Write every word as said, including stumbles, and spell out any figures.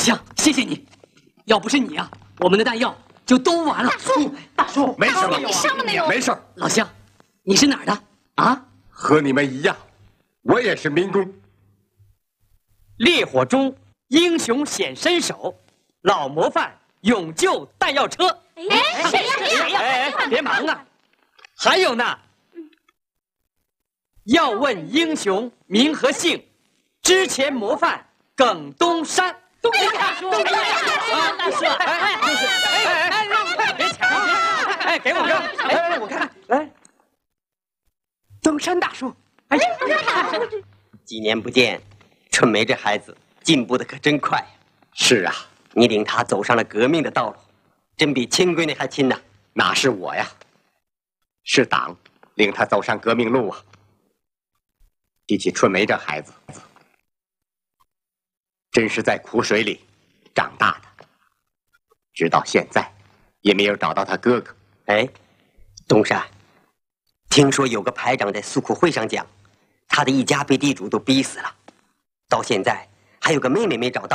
乡，谢谢你，要不是你啊，我们的弹药就都完了。 大叔，大叔， 没事了， 你伤了没有？ 没事。 老乡，你是哪儿的啊？ 和你们一样，我也是民工。 烈火中英雄显身手，老模范勇救弹药车。 哎，谁呀？谁呀？ 哎哎，别忙啊！还有呢，要问英雄名和姓，之前模范耿东山。 东山大叔，东山大叔， 哎哎哎哎，别抢！哎，给我个，哎，我看，来，东山大叔，哎， 东山大叔， 几年不见，春梅这孩子进步的可真快呀！ 是啊， 你领他走上了革命的道路，真比亲闺女还亲呐！ 哪是我呀，是党领他走上革命路啊。提起春梅这孩子，真是在苦水里长大的，直到现在也没有找到他哥哥。 哎，东山，听说有个排长在诉苦会上讲，他的一家被地主都逼死了，到现在还有个妹妹没找到。